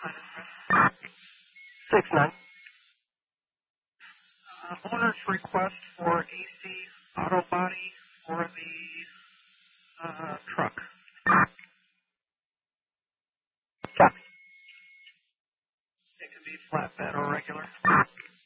6-9. Owner's request for AC auto body for the truck. Copy. It can be flatbed or regular.